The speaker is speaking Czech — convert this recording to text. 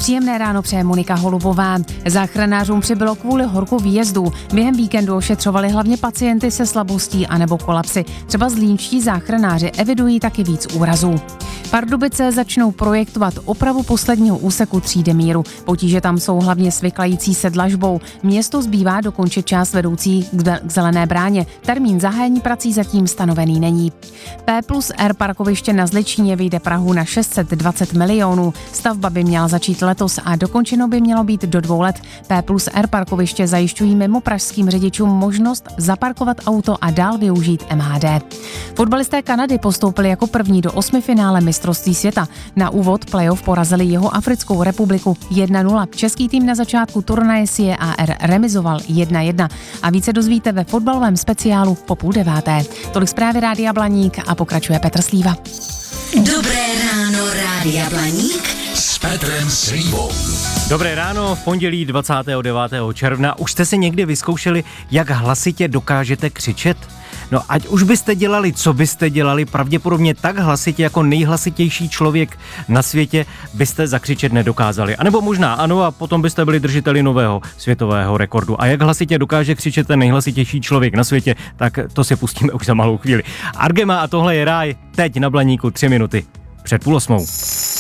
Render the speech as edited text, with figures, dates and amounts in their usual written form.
Příjemné ráno přeje Monika Holubová. Záchranářům přibylo kvůli horku výjezdů. Během víkendu ošetřovali hlavně pacienty se slabostí anebo kolapsy. Třeba zlínští záchranáři evidují taky víc úrazů. Pardubice začnou projektovat opravu posledního úseku třídy míru. Potíže tam jsou hlavně s vyklající se dlažbou. Město zbývá dokončit část vedoucí k Zelené bráně. Termín zahájení prací zatím stanovený není. P+R parkoviště na Zličíně vyjde Prahu na 620 milionů. Stavba by měla začít letos a dokončeno by mělo být do 2 let. P+R parkoviště zajišťují mimo pražským řidičům možnost zaparkovat auto a dál využít MHD. Fotbalisté Kanady postoupili jako první do 8. finále mistrovství světa. Na úvod playoff porazili Jihoafrickou republiku 1-0. Český tým na začátku turnaje CAR remizoval 1-1. A více dozvíte ve fotbalovém speciálu po 8:30. Tolik zprávy Rádia Blaník a pokračuje Petr Slíva. Dobré ráno, Rádia Blaník s Petrem Slívou. Dobré ráno, v pondělí 29. června. Už jste si někdy vyzkoušeli, jak hlasitě dokážete křičet? No ať už byste dělali, co byste dělali, pravděpodobně tak hlasitě jako nejhlasitější člověk na světě byste zakřičet nedokázali. A nebo možná ano, a potom byste byli držiteli nového světového rekordu. A jak hlasitě dokáže křičet ten nejhlasitější člověk na světě, tak to si pustíme už za malou chvíli. Argema a tohle je Ráj, teď na Blaníku 3 minuty před 7:30.